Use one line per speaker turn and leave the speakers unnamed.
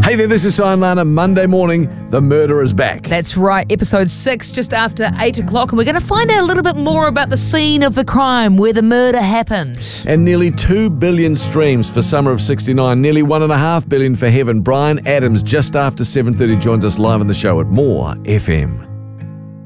Hey there, this is Simon Lana. Monday morning, the murder is back.
That's right, episode 6, just after 8 o'clock, and we're going to find out a little bit more about the scene of the crime where the murder happened.
And nearly 2 billion streams for Summer of 69, nearly 1.5 billion for Heaven. Brian Adams, just after 7:30, joins us live on the show at More FM.